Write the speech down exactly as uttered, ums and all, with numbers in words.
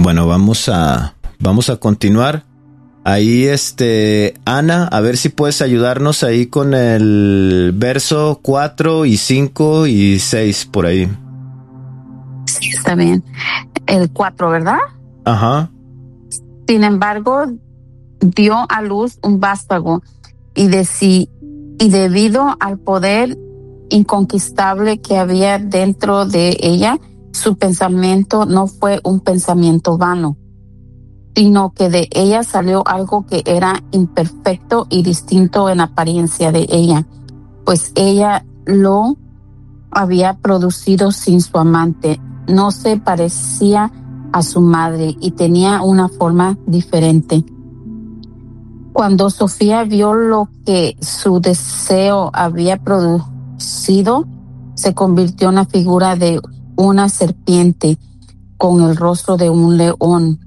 Bueno, vamos a, vamos a continuar. Ahí, este, Ana, a ver si puedes ayudarnos ahí con el verso cuatro y cinco y seis por ahí. Sí, está bien. El cuatro, ¿verdad? Ajá. Sin embargo, dio a luz un vástago y, de sí, y debido al poder inconquistable que había dentro de ella, su pensamiento no fue un pensamiento vano, sino que de ella salió algo que era imperfecto y distinto en apariencia de ella, pues ella lo había producido sin su amante, no se parecía a su madre y tenía una forma diferente. Cuando Sofía vio lo que su deseo había producido, se convirtió en la figura de una serpiente con el rostro de un león